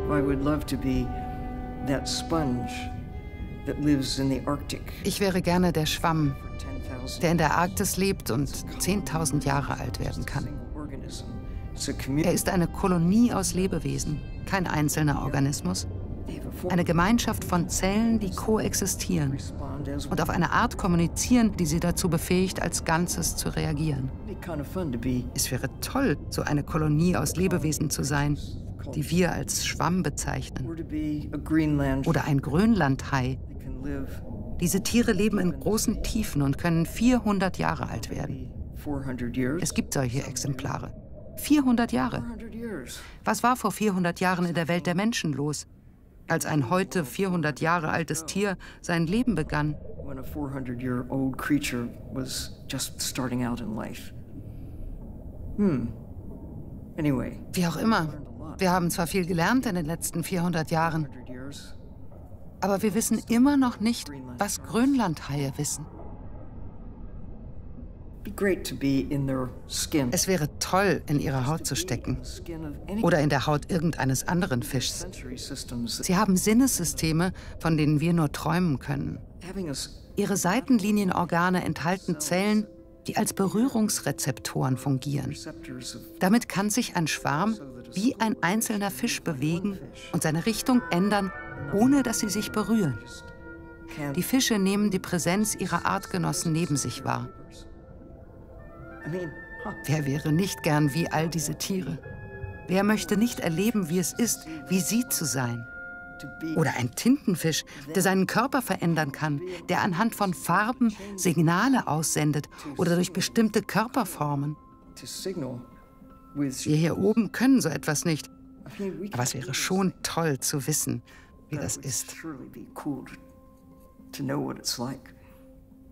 Ich wäre gerne der Schwamm, der in der Arktis lebt und 10.000 Jahre alt werden kann. Er ist eine Kolonie aus Lebewesen, kein einzelner Organismus. Eine Gemeinschaft von Zellen, die koexistieren und auf eine Art kommunizieren, die sie dazu befähigt, als Ganzes zu reagieren. Es wäre toll, so eine Kolonie aus Lebewesen zu sein, die wir als Schwamm bezeichnen. Oder ein Grönlandhai. Diese Tiere leben in großen Tiefen und können 400 Jahre alt werden. Es gibt solche Exemplare. 400 Jahre. Was war vor 400 Jahren in der Welt der Menschen los, als ein heute 400 Jahre altes Tier sein Leben begann? Wie auch immer, wir haben zwar viel gelernt in den letzten 400 Jahren, aber wir wissen immer noch nicht, was Grönlandhaie wissen. Es wäre toll, in ihre Haut zu stecken oder in der Haut irgendeines anderen Fischs. Sie haben Sinnessysteme, von denen wir nur träumen können. Ihre Seitenlinienorgane enthalten Zellen, die als Berührungsrezeptoren fungieren. Damit kann sich ein Schwarm wie ein einzelner Fisch bewegen und seine Richtung ändern, ohne dass sie sich berühren. Die Fische nehmen die Präsenz ihrer Artgenossen neben sich wahr. Wer wäre nicht gern wie all diese Tiere? Wer möchte nicht erleben, wie es ist, wie sie zu sein? Oder ein Tintenfisch, der seinen Körper verändern kann, der anhand von Farben Signale aussendet oder durch bestimmte Körperformen. Wir hier oben können so etwas nicht. Aber es wäre schon toll zu wissen, wie das ist.